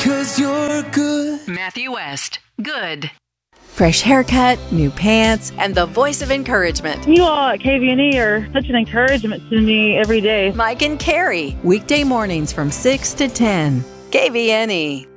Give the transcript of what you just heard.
'cause you're good. Matthew West, good. Fresh haircut, new pants, and the voice of encouragement. You all at KVNE are such an encouragement to me every day. Mike and Carrie, weekday mornings from 6 to 10. KVNE.